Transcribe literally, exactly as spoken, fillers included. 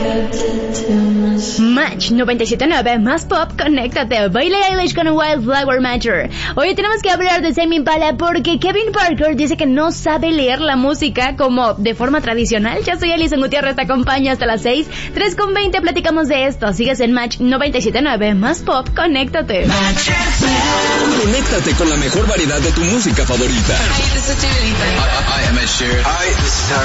Match noventa y siete punto nueve, más pop, conéctate. Billie Eilish con Wildflower Matter. Hoy tenemos que hablar de Tame Impala porque Kevin Parker dice que no sabe leer la música como de forma tradicional. Ya soy Alison Gutiérrez, te acompaño hasta las seis. tres con veinte platicamos de esto. Sigues en Match noventa y siete punto nueve, más pop, conéctate. Conéctate con la mejor variedad de tu música favorita. Hi, this is Dua Lipa. I, I am Ed Sheeran. Hi, this is Harry